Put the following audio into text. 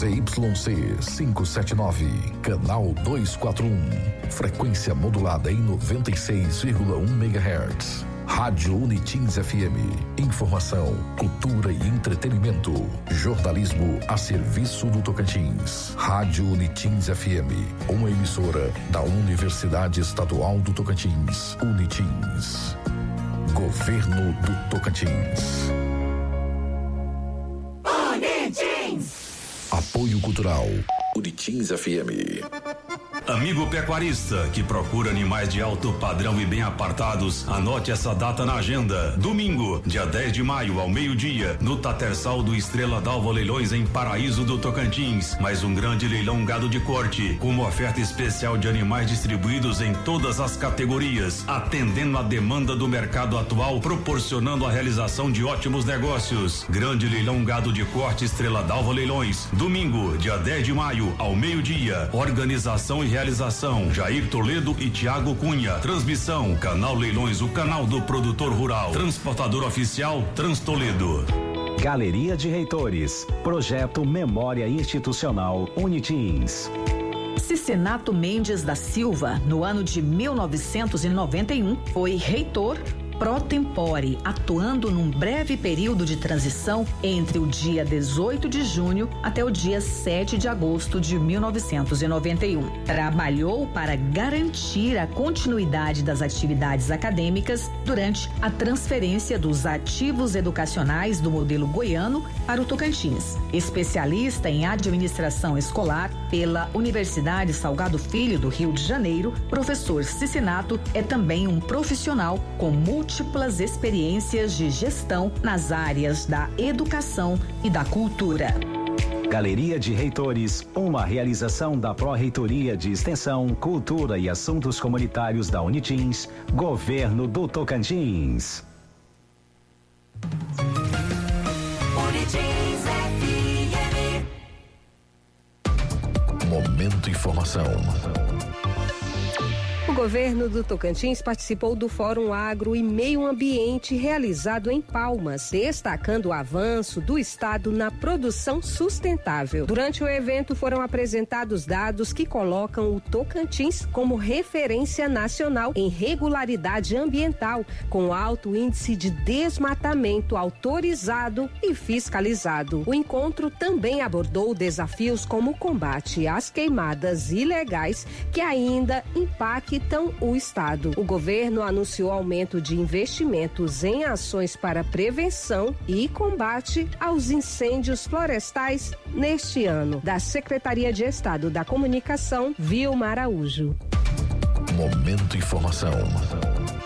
ZYC 579, canal 241, frequência modulada em 96,1 MHz. Rádio Unitins FM, informação, cultura e entretenimento, jornalismo a serviço do Tocantins. Rádio Unitins FM, uma emissora da Universidade Estadual do Tocantins, Unitins. Governo do Tocantins. Unitins. Apoio Cultural, Unitins FM. Amigo pecuarista que procura animais de alto padrão e bem apartados, anote essa data na agenda. Domingo, dia 10 de maio, ao meio-dia, no Tatersal do Estrela d'Alva Leilões, em Paraíso do Tocantins. Mais um grande leilão gado de corte, com uma oferta especial de animais distribuídos em todas as categorias, atendendo a demanda do mercado atual, proporcionando a realização de ótimos negócios. Grande leilão gado de corte Estrela d'Alva Leilões. Domingo, dia 10 de maio, ao meio-dia. Organização e realização Jair Toledo e Tiago Cunha. Transmissão Canal Leilões, o canal do produtor rural. Transportador oficial Transtoledo. Galeria de Reitores, projeto Memória Institucional Unitins. Cicenato Mendes da Silva, no ano de 1991, foi reitor pro tempore, atuando num breve período de transição entre o dia 18 de junho até o dia 7 de agosto de 1991. Trabalhou para garantir a continuidade das atividades acadêmicas durante a transferência dos ativos educacionais do modelo goiano para o Tocantins. Especialista em administração escolar pela Universidade Salgado Filho do Rio de Janeiro, professor Cicenato é também um profissional com múltiplas experiências de gestão nas áreas da educação e da cultura. Galeria de Reitores, uma realização da Pró-Reitoria de Extensão, Cultura e Assuntos Comunitários da Unitins, Governo do Tocantins. Unitins FM. Momento Informação. O governo do Tocantins participou do Fórum Agro e Meio Ambiente realizado em Palmas, destacando o avanço do estado na produção sustentável. Durante o evento foram apresentados dados que colocam o Tocantins como referência nacional em regularidade ambiental, com alto índice de desmatamento autorizado e fiscalizado. O encontro também abordou desafios como o combate às queimadas ilegais que ainda impactam o estado. O governo anunciou aumento de investimentos em ações para prevenção e combate aos incêndios florestais neste ano. Da Secretaria de Estado da Comunicação, Vilma Araújo. Momento Informação.